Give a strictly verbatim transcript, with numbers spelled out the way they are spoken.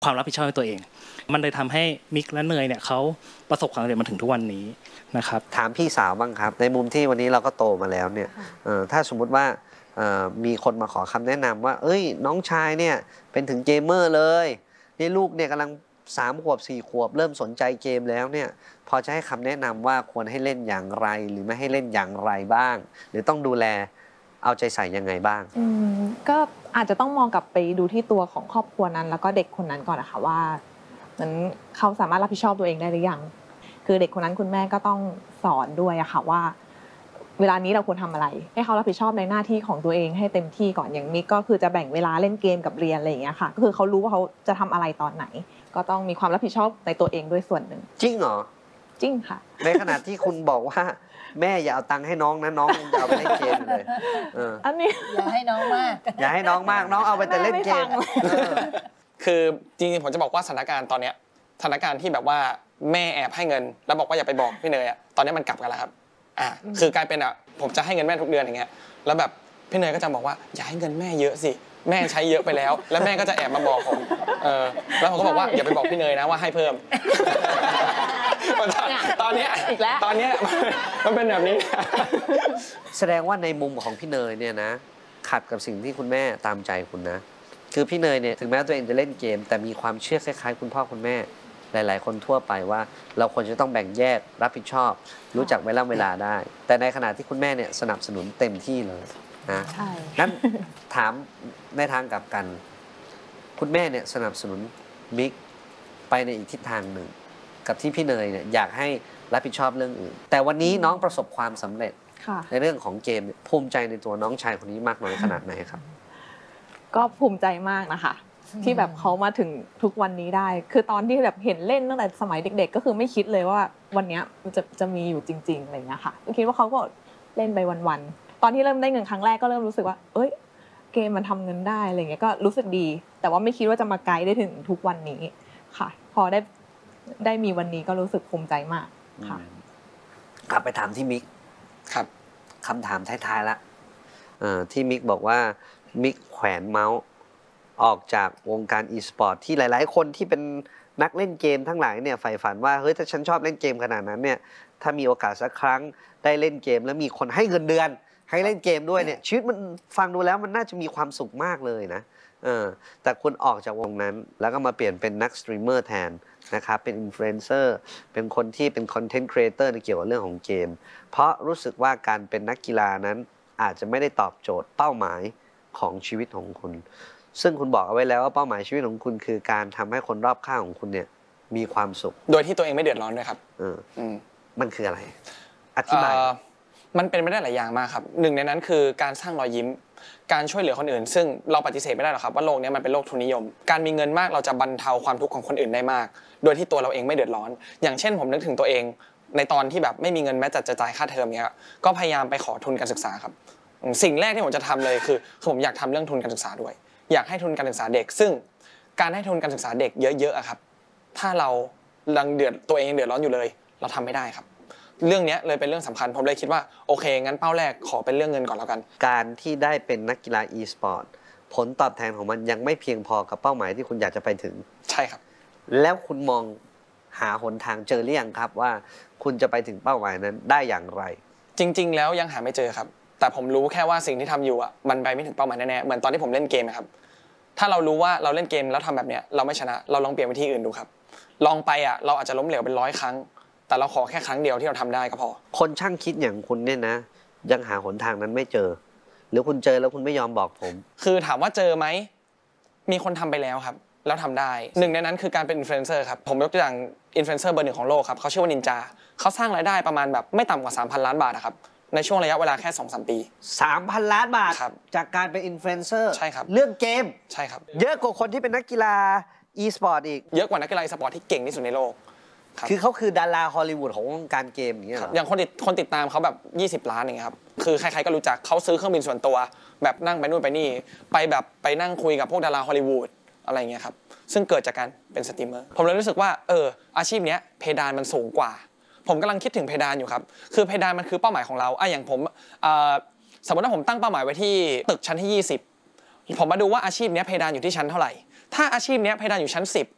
ความรับผิดชอบในตัวเองมันเลยทำให้มิกและเนยเนี่ยเขาประสบความสำเร็จมาถึงทุกวันนี้นะครับถามพี่สาวบ้างครับในมุมที่วันนี้เราก็โตมาแล้วเนี่ยถ้าสมมุติว่ามีคนมาขอคำแนะนำว่าเอ้ยน้องชายเนี่ยเป็นถึงเกมเมอร์เลยนี่ลูกเนี่ยกำลังสามขวบสี่ขวบเริ่มสนใจเกมแล้วเนี่ยพอจะให้คำแนะนำว่าควรให้เล่นอย่างไรหรือไม่ให้เล่นอย่างไรบ้างหรือต้องดูแลเอาใจใส่ยังไงบ้างอืมก็อาจจะต้องมองกลับไปดูที่ตัวของครอบครัวนั้นแล้วก็เด็กคนนั้นก่อนนะคะว่าเหมือนเขาสามารถรับผิดชอบตัวเองได้หรือยังคือเด็กคนนั้นคุณแม่ก็ต้องสอนด้วยอะค่ะว่าเวลานี้เราควรทำอะไรให้เขารับผิดชอบในหน้าที่ของตัวเองให้เต็มที่ก่อนอย่างนี้ก็คือจะแบ่งเวลาเล่นเกมกับเรียนอะไรอย่างเงี้ยค่ะก็คือเขารู้ว่าเขาจะทำอะไรตอนไหนก็ต้องมีความรับผิดชอบในตัวเองด้วยส่วนหนึ่งจริงเหรอจริงค่ะในขณะที่คุณบอกว่าแม่อย่าเอาตังค์ให้น้องนะน้องจะเอาไปเล่นเกมเลยอันนี้อย่าให้น้องมากอย่าให้น้องมากน้องเอาไปแต่เล่นเกมคือจริงๆผมจะบอกว่าสถานการณ์ตอนเนี้ยสถานการณ์ที่แบบว่าแม่แอบให้เงินแล้วบอกว่าอย่าไปบอกพี่เนยอ่ะตอนนี้มันกลับกันแล้วครับอ่าคือกลายเป็นอ่ะผมจะให้เงินแม่ทุกเดือนอย่างเงี้ยแล้วแบบพี่เนยก็จะบอกว่าอย่าให้เงินแม่เยอะสิแม่ใช้เยอะไปแล้วแล้วแม่ก็จะแอบมาบอกผมเออแล้วผมก็บอกว่าอย่าไปบอกพี่เนยนะว่าให้เพิ่มตอนนี้ตอนนี้มันเป็นแบบนี้แสดงว่าในมุมของพี่เนยเนี่ยนะขัดกับสิ่งที่คุณแม่ตามใจคุณนะคือพี่เนยเนี่ยถึงแม้ตัวเองจะเล่นเกมแต่มีความเชื่อคล้ายๆคุณพ่อคุณแม่หลายๆคนทั่วไปว่าเราควรจะต้องแบ่งแยกรับผิดชอบรู้จักเวลาเวลาได้แต่ในขณะที่คุณแม่เนี่ยสนับสนุนเต็มที่เลยนะนั้นถามในทางกลับกันคุณแม่เนี่ยสนับสนุนมิกไปในอีกทิศทางหนึ่งกับที่พี่เนยเนี่ยอยากให้รับผิดชอบเรื่องอื่นแต่วันนี้น้องประสบความสำเร็จในเรื่องของเกมภูมิใจในตัวน้องชายคนนี้มากน้อยขนาดไหนครับก็ภูมิใจมากนะคะที่แบบเขามาถึงทุกวันนี้ได้คือตอนที่แบบเห็นเล่นตั้งแต่สมัยเด็กๆก็คือไม่คิดเลยว่าวันนี้มันจะจะมีอยู่จริงๆอะไรอย่างเงี้ยค่ะคิดว่าเขาก็เล่นไปวันๆตอนที่เริ่มได้เงินครั้งแรกก็เริ่มรู้สึกว่าเอ้ยเกมมันทำเงินได้อะไรเงี้ยก็รู้สึกดีแต่ว่าไม่คิดว่าจะมาไกลได้ถึงทุกวันนี้ค่ะพอได้ได้มีวันนี้ก็รู้สึกภูมิใจมากค่ะกลับไปถามที่มิกครับคำถามท้ายๆละที่มิกบอกว่ามิกแขวนเมาส์ออกจากวงการ e-sport ที่หลายๆคนที่เป็นนักเล่นเกมทั้งหลายเนี่ยใฝ่ฝันว่าเฮ้ยถ้าฉันชอบเล่นเกมขนาดนั้นเนี่ยถ้ามีโอกาสสักครั้งได้เล่นเกมแล้วมีคนให้เงินเดือนให้เล่นเกมด้วยเนี่ยชีวิตมันฟังดูแล้วมันน่าจะมีความสุขมากเลยนะเออแต่คุณออกจากวงนั้นแล้วก็มาเปลี่ยนเป็นนักสตรีมเมอร์แทนนะครับเป็นอินฟลูเอนเซอร์เป็นคนที่เป็นคอนเทนต์ครีเอเตอร์ในเกี่ยวกับเรื่องของเกมเพราะรู้สึกว่าการเป็นนักกีฬานั้นอาจจะไม่ได้ตอบโจทย์เป้าหมายของชีวิตของคุณซึ่งคุณบอกเอาไว้แล้วว่าเป้าหมายชีวิตของคุณคือการทำให้คนรอบข้างของคุณเนี่ยมีความสุขโดยที่ตัวเองไม่เดือดร้อนด้วยครับเออมันคืออะไรอธิบายมันเป็นไปได้หลายอย่างมากครับหนึ่งในนั้นคือการสร้างรอยยิ้มการช่วยเหลือคนอื่นซึ่งเราปฏิเสธไม่ได้หรอกครับว่าโลกนี้มันเป็นโลกทุนนิยมการมีเงินมากเราจะบรรเทาความทุกข์ของคนอื่นได้มากโดยที่ตัวเราเองไม่เดือดร้อนอย่างเช่นผมนึกถึงตัวเองในตอนที่แบบไม่มีเงินแม้แต่จะจ่ายค่าเทอมเนี้ยก็พยายามไปขอทุนการศึกษาครับสิ่งแรกที่ผมจะทำเลยคือคือผมอยากทำเรื่องทุนการศึกษาด้วยอยากให้ทุนการศึกษาเด็กซึ่งการให้ทุนการศึกษาเด็กเยอะๆครับถ้าเราลังเดือดตัวเองเดือดร้อนอยู่เลยเราทำไม่ได้ครับเรื่องนี้เลยเป็นเรื่องสำคัญผมเลยคิดว่าโอเคงั้นเป้าแรกขอเป็นเรื่องเงินก่อนแล้วกันการที่ได้เป็นนักกีฬา e-sport ผลตอบแทนของมันยังไม่เพียงพอกับเป้าหมายที่คุณอยากจะไปถึงใช่ครับแล้วคุณมองหาหนทางเจอหรือยังครับว่าคุณจะไปถึงเป้าหมายนั้นได้อย่างไรจริงๆแล้วยังหาไม่เจอครับแต่ผมรู้แค่ว่าสิ่งที่ทำอยู่อ่ะมันไปไม่ถึงเป้าหมายแน่ๆเหมือนตอนที่ผมเล่นเกมครับถ้าเรารู้ว่าเราเล่นเกมแล้วทำแบบเนี้ยเราไม่ชนะเราลองเปลี่ยนวิธีอื่นดูครับลองไปอ่ะเราอาจจะล้มเหลวเป็นร้อยครั้งแต่เราขอแค่ครั้งเดียวที่เราทำได้ก็พอคนช่างคิดอย่างคุณเนี่ยนะยังหาหนทางนั้นไม่เจอหรือคุณเจอแล้วคุณไม่ยอมบอกผมคือถามว่าเจอไหมมีคนทำไปแล้วครับแล้วทำได้หนึ่งในนั้นคือการเป็นอินฟลูเอนเซอร์ครับผมยกตัวอย่างอินฟลูเอนเซอร์เบอร์หนึ่งของโลกครับเขาชื่อว่านินจาเขาสร้างรายได้ประมาณแบบไม่ต่ำกว่า สามพัน ล้านบาทครับในช่วงระยะเวลาแค่ สองถึงสาม ปีสามพัน ล้านบาทจากการเป็นอินฟลูเอนเซอร์ใช่ครับเรื่องเกมใช่ครับเยอะกว่าคนที่เป็นนักกีฬา e-sport อีกเยอะกว่านักกีฬา e-sport ที่เก่งที่สุดในโลกคือเขาคือดาราฮอลลีวูดของวงการเกมอย่างเงี้ยหรออย่างคนติดคนติดตามเขาแบบยี่สิบล้านอย่างเงี้ยครับคือใครๆก็รู้จักเขาซื้อเครื่องบินส่วนตัวแบบนั่งไปนู่นไปนี่ไปแบบไปนั่งคุยกับพวกดาราฮอลลีวูดอะไรเงี้ยครับซึ่งเกิดจากการเป็นสตรีมเมอร์ผมเลยรู้สึกว่าเอออาชีพเนี้ยเพดานมันสูงกว่าผมกำลังคิดถึงเพดานอยู่ครับคือเพดานมันคือเป้าหมายของเราอ่ะอย่างผมสมมติว่าผมตั้งเป้าหมายไว้ที่ตึกชั้นที่ยี่สิบผมมาดูว่าอาชีพนี้เพดานอยู่ที่ชั้นเท่าไหร่ถ้าอาชีพนี้เพดานอยู่ชั้นสิบ